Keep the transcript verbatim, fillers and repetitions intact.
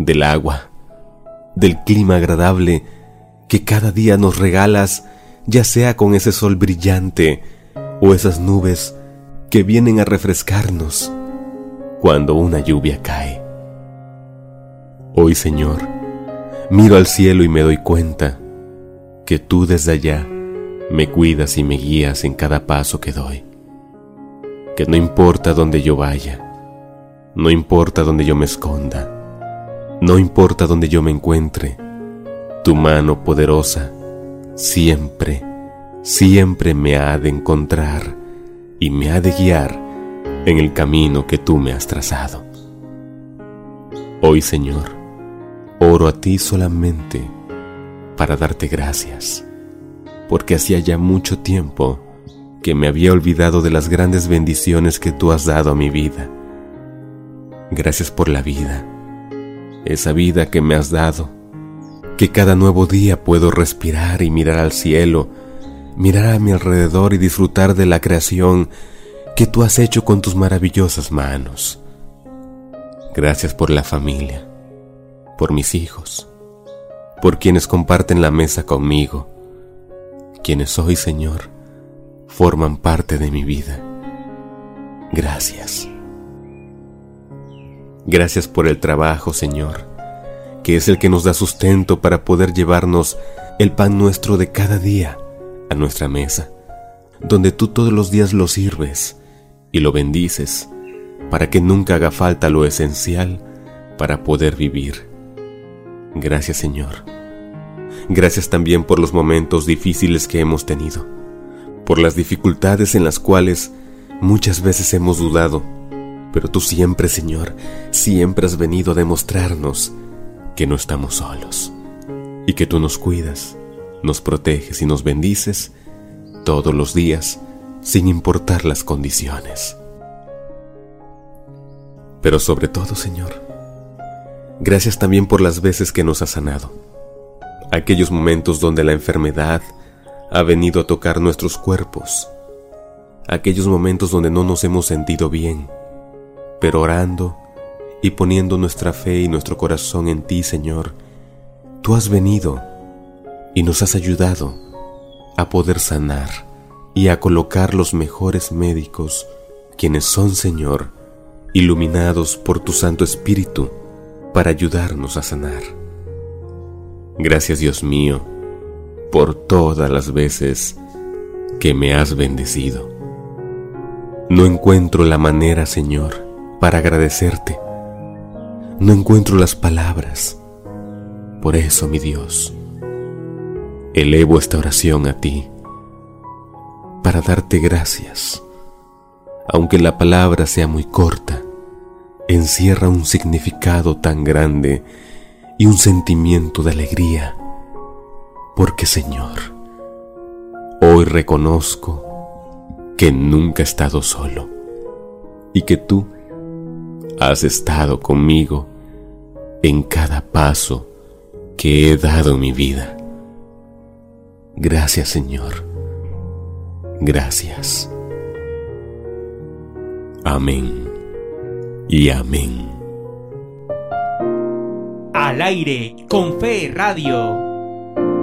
del agua, del clima agradable que cada día nos regalas, ya sea con ese sol brillante o esas nubes que vienen a refrescarnos cuando una lluvia cae. Hoy, Señor, miro al cielo y me doy cuenta que tú desde allá me cuidas y me guías en cada paso que doy. Que no importa dónde yo vaya, no importa dónde yo me esconda, no importa dónde yo me encuentre, tu mano poderosa siempre, siempre me ha de encontrar y me ha de guiar en el camino que tú me has trazado. Hoy, Señor, oro a ti solamente para darte gracias, porque hacía ya mucho tiempo que me había olvidado de las grandes bendiciones que tú has dado a mi vida. Gracias por la vida, esa vida que me has dado, que cada nuevo día puedo respirar y mirar al cielo, mirar a mi alrededor y disfrutar de la creación que tú has hecho con tus maravillosas manos. Gracias por la familia, por mis hijos, por quienes comparten la mesa conmigo, quienes hoy, Señor, forman parte de mi vida. Gracias. Gracias por el trabajo, Señor, que es el que nos da sustento para poder llevarnos el pan nuestro de cada día a nuestra mesa, donde tú todos los días lo sirves y lo bendices para que nunca haga falta lo esencial para poder vivir. Gracias, Señor. Gracias también por los momentos difíciles que hemos tenido, por las dificultades en las cuales muchas veces hemos dudado, pero tú siempre, Señor, siempre has venido a demostrarnos que no estamos solos y que tú nos cuidas, nos proteges y nos bendices todos los días, sin importar las condiciones. Pero sobre todo, Señor, gracias también por las veces que nos has sanado, aquellos momentos donde la enfermedad ha venido a tocar nuestros cuerpos, aquellos momentos donde no nos hemos sentido bien, pero orando y poniendo nuestra fe y nuestro corazón en ti, Señor, tú has venido y nos has ayudado a poder sanar y a colocar los mejores médicos, quienes son, Señor, iluminados por tu Santo Espíritu para ayudarnos a sanar. Gracias, Dios mío, por todas las veces que me has bendecido. No encuentro la manera, Señor, para agradecerte. No encuentro las palabras. Por eso, mi Dios, elevo esta oración a ti, para darte gracias. Aunque la palabra sea muy corta, encierra un significado tan grande y un sentimiento de alegría, porque, Señor, hoy reconozco que nunca he estado solo y que tú has estado conmigo en cada paso que he dado en mi vida. Gracias, Señor. Gracias. Amén y amén. Al aire con Fe Radio.